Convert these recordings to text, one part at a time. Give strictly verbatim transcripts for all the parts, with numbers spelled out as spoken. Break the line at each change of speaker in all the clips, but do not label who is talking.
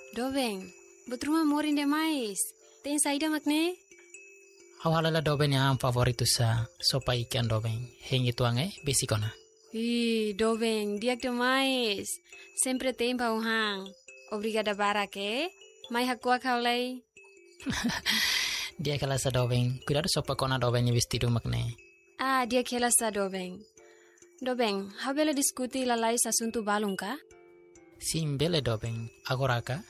Dobeng, betruma morin demais. Tem saída makne?
Hau halala doben yang favoritu sa sopa ikan dobeng. Hengi tuange besikona.
Ih, Dobeng, diak demais. Sempre tem pauhang. Obrigada barake. Mai hakua kaulay.
Dia kala sa dobeng. Cuidado sopa kona dobeng ni vestido makne.
Ah, dia kela sa Dobeng. Dobeng, hau bela diskuti lalais asunto balung ka?
Sim bele dobeng. Agora ka?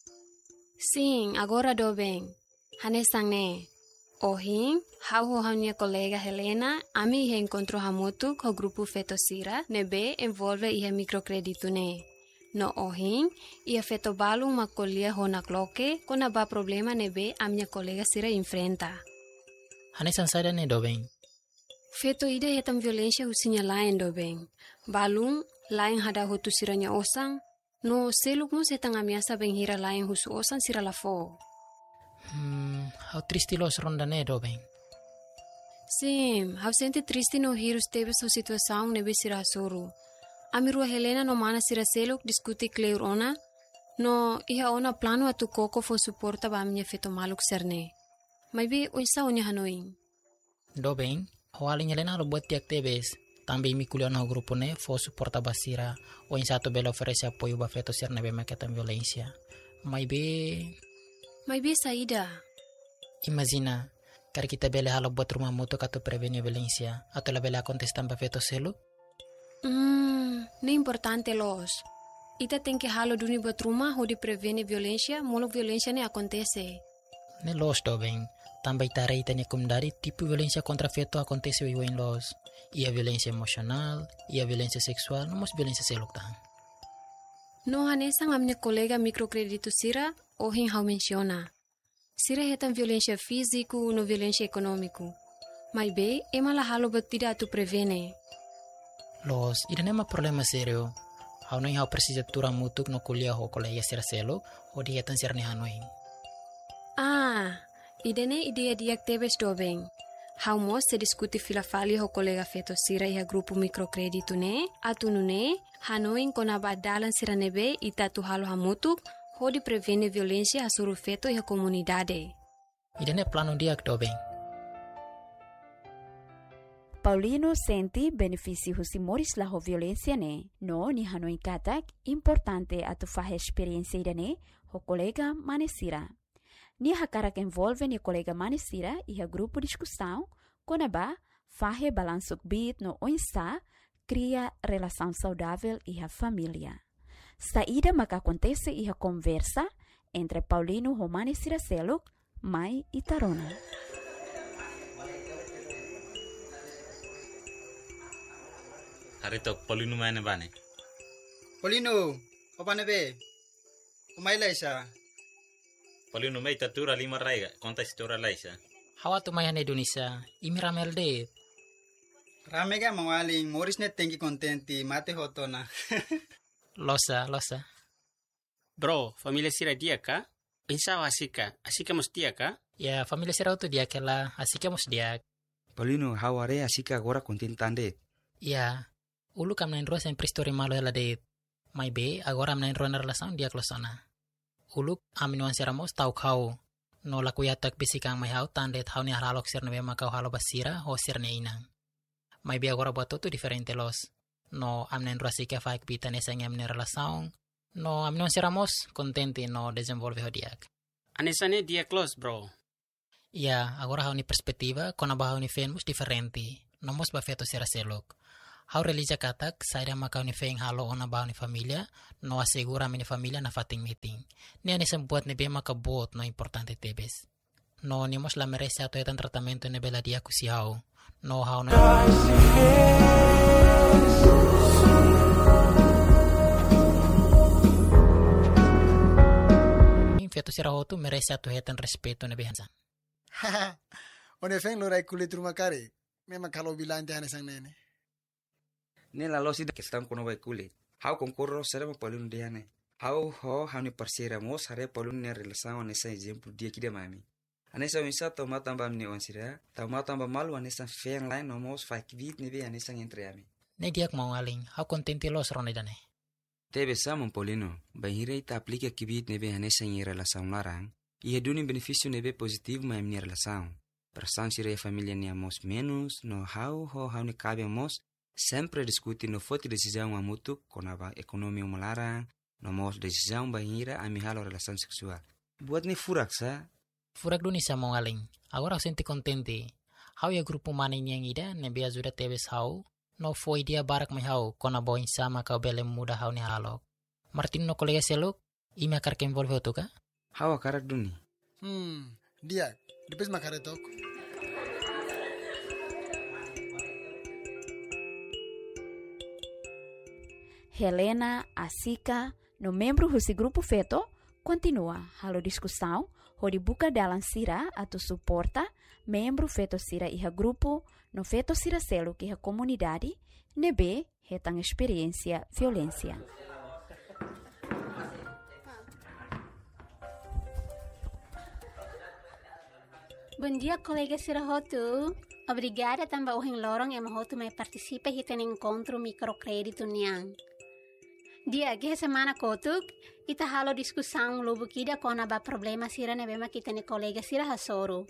Sim, agora Dobeng. Hanesang ne. Ohin, hau ho minha colega Helena, ami he encontrou hamutu com o grupo Fetosira, nebe envolve ia microcredito ne. No ohin, ia feto balung macolia ho na cloque, con ba problema nebe a minha colega Sira enfrenta.
Hanesan sada ne dobeng.
Feto ida hetam violência husinya lain Dobeng. Balung, lain hada hotu siranya osang, no seluk mo setang amiasa benghira lain husu osang sira lafo.
Hmm, hau tristi los ronda ne dobeng.
Sim, hau sente triste no hirus teve so situação nebe sira soru. Amirua Helena no mana sira seluk diskuti kleur ona, no iha ona plano atu koko fo suporta ba minha feto maluk serne. Maybe oisa onya hanoin.
Dobeng, hau alinya lena lo buat tiak tebes. Tambi mi kuliah no grupo ne fo suporta basira. O in satu bela oferece apoio ba feto ser nebe maketan violência. Maybe
Maybe saída.
imagina, kar kita bele halo buat rumah mutu katu prevenir violência. Atau la bela contestan ba feto selu?
Hmm, não importante los. Ita tem que halo duni buat rumah ho di prevene violência, molo violência ne acontece.
Ne los dobeng. Também tarei tanya kumdari tipo violência contra feto acontece o em los. Ia violência emocional, ia violência sexual, não mas violência seluk tang.
No hanesang a minha colega microcredito Sira, ohin hau menciona. Sira hetan violência físico no violência econômico. Mas be, ema la halo batida tu prevene.
Los, ida nema problema serio. Hau no hau precisa tura mutuk no kuliah ho kolega sira selo, ho di hetan sirni hanoin.
Ah, idene ideia diak tebes dobeng. Hau mos se diskuti filafali ho kolega feto Sira iha grupo microcredito ne, atunu ne, hanoin kona badalan sira nebe ita tu halo hamutuk, ho di prevene violência hasuru feto iha comunidade.
Ida ne plano diak dobeng.
Paulino senti benefício husi moris la ho violência ne, no ni hanoi katak importante atu fahe experiência ida ne, ho kolega manesira. Ni hakarak envolve ni kolega manesira iha grupo discussão, konaba fahe balansuk bit no oinsa, cria relação saudável iha família. Saída maka acontece iha conversa entre Paulino ho manesira seluk, mai e Tarona.
Harito Paulino mana bane?
Paulino, apa nebe? Umay laisa.
Paulino mai tatura lima raiga, konta istora laisa.
Hawa tu mayan Indonesia, imi ramel de.
Rame ka mawaling, moris net tengi kontenti, mate hotona.
Losa, losa.
Bro, familia sira dia ka? Pensava asika, asika mos dia ka?
Ya, familia sira tu dia kela, asika mos dia.
Paulino, haware asika agora contentande.
Ya, ulu kam nain ruas en pristori malo hela de. Mai be, agora am nain ruas na relação dia klosona. Ulu aminuan siramos tau kau. No la kuyatak bisikang may hau tandet hau ni haralok sir nebe makau halo basira ho sir ne inang. May be agora buat tu diferente los. No am nain ruas ika faik bita nesa ngam ne relação. No aminuan siramos contente no desenvolve ho diak.
Anesane dia close, bro.
Ya, agora hau ni perspektiva kona ba hau ni fenmus diferente. Nomos ba feto sira selok. Hau relija katak, saira makau ni feng halo ona ba ni familia, no asegura mini familia na fating meeting. Ni ani sembuat ni be makabot no importante tebes. No ni mos la merece ato etan tratamento ni bela dia kusi hau. No hau no. Feto sira hotu merece ato etan respeto ni behansan.
Haha, one feng lo rai kulit rumah kare. Memang kalau bilang jangan sang nene.
Nela losi da kestam kono bai kulit. Hau concorro seremo Paulino diane. Hau ho hani parceira mos hare Paulino ne relação nessa exemplo dia que de mami. Anessa misa toma tamba mne onsira, toma tamba malu anessa feng lain nomos faik bit ne be anessa entre ami.
Ne diak mau aling, hau kontenti los ronedane.
Tebe sama Polino, bahira ita aplica kibit nebe hanesa em relação larang, e redune benefício nebe positivo ma em relação. Persan sira família ni amos menos, no how ho how ni cabe amos, sempre discute no foto decisão a mutu com a economia malarang, no mos decisão bahira a mihalo relação sexual. Buat ni furak sa?
Furak duni sa mo aling. Agora eu senti contente. How ya grupo maning yang ida nebe ajuda tebes how, no foi dia barak mai how kona boin sama kau bele muda how ni halok. Martin no kolega seluk, ime akar ke envolve tu ka?
How akarak duni?
Hmm, dia, depois makare tok.
Helena, Asika, no membro desse grupo feto, continua a discussão, onde buka dalam sira atau suporta membro feto sira iha grupo, no feto sira selo que a comunidade, nebe retang experiência violência.
Bom dia, colega Sira Rotu. Obrigada também ao Lorong e Mahotu me participa e tem encontro microcrédito niang. Dia que semana kotuk ita halo discussão lobo kida kona ba problema sira nebema kita ne colega Sira Hasoro.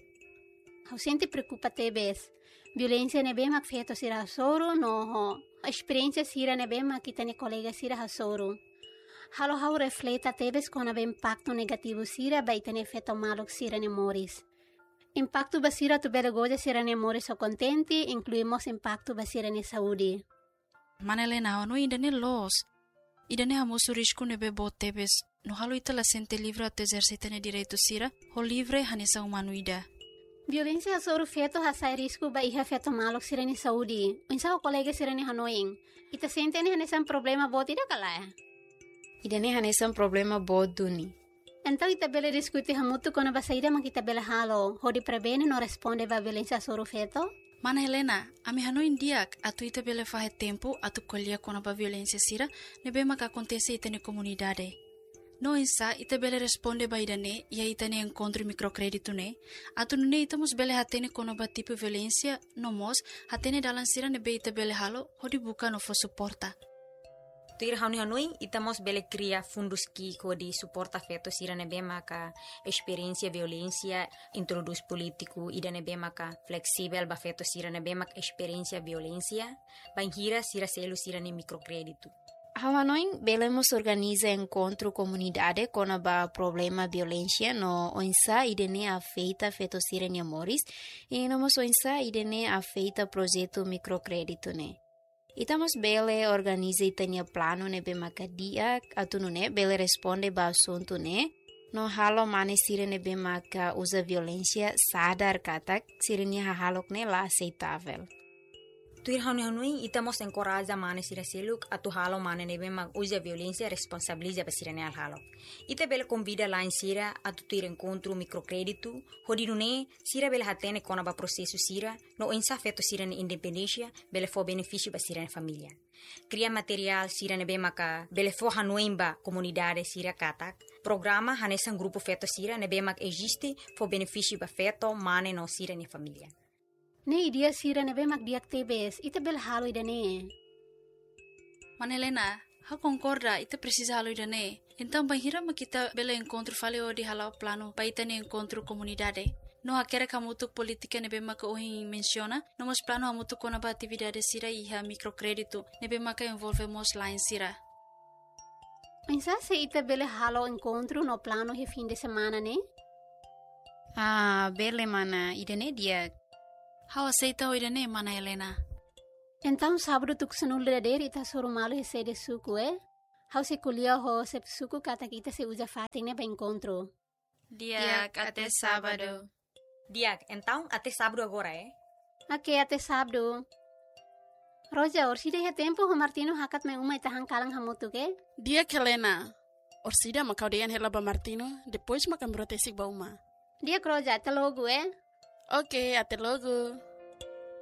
Hau sente preocupa tebes. Violência nebema feito Sira Hasoro no ho. A experiência Sira nebema kita ne colega Sira Hasoro. Halo hau refleta tebes kona ba impacto negativo Sira ba ita ne feito malok Sira ne moris. Impacto basira tu bela goja Sira ne moris o contente, incluímos impacto basira ne saúde.
Manelena, no ainda ne los. Idane hamosu risco nebe botebes, no halo ita la sente livre a exercita ne direito sira, ho livre hanesa humanoida.
Violência hasoro feto hasai risco ba iha feto malok sira ne saúde. Unsa o colega sira ne hanoing. Ita sente ne hanesa problema bot ida kala.
Idane hanesa problema bot duni.
Então ita bela discutir hamutu kono ba saída man kita bela halo, ho di prebene no responde ba violência hasoro feto.
Mana Helena, ami hano indiak atu ita bele fahe tempo atu kolia kona ba violência sira nebe maka acontece ita ne comunidade. No insa ita bele responde ba idane ia ita ne encontro microcrédito ne atu nune ita mos bele hatene kona ba tipo violência no mos hatene dalan sira nebe ita bele halo hodi buka no fo suporta.
Tuir hauni hanoi itamos bele cria fundos ki kodi suporta feto sira nebe maka experiência violência introduz político ida nebe maka flexível ba feto sira nebe maka experiência violência banhira sira selo sira ne microcrédito.
Hanoi belemos organiza encontro comunidade com a problema violência no onsa idene afeita feto sira ne moris e nomos onsa idene afeita projeto microcrédito ne. Itamos bele organiza itania plano nebe makadia atu ne bele responde ba assunto ne no halo mane sire nebe maka usa violência sadar katak sirenia halok ne la aceitável.
Tuir hauni hanui itamos encoraja mane sira seluk atu halo mane nebe mak usa violência responsabiliza ba sirene al halo. Ita bele convida lá em sira atu tuir encontro microcrédito hodinu ne sira bele hatene kona ba processo sira no insa feto sira ne independência bele fo benefício ba sira ne família. Cria material sira nebe maka bele fo hanui ba comunidade sira katak. Programa hanesan grupo feto sira nebe mak existe fo benefício ba feto mane no sira ne família.
Ne idia sira nebe mak diak tebes, ita bel halo idane.
Manelena, ha concorda, ita precisa halo idane. Então banhira ma kita bela encontro fale o di halau plano pa ita ne encontro comunidade. No hakera kamutu politika nebe maka ohin menciona, nomos plano amutu kona ba atividade sira iha microcrédito, nebe maka envolve mos lá em sira.
Pensa se ita bele halo encontro no plano he fim de semana ne?
Ah, bele mana, idane dia.
How aceita o idane, mana Helena?
Então sábado tu kusanul dader ita soro malo he sede suku eh? How se kulia ho se suku kata kita se usa fatine ba encontro.
Diak até sábado.
Diak, então até sábado agora eh?
Ok, até sábado. Roja, orsida he tempo ho Martino hakat me uma ita hangkalang hamutu ke?
Diak Helena. Orsida makau deyan hela ba Martino, depois makan brotesik ba uma.
Diak Roja, até logo eh?
Ok, até logo.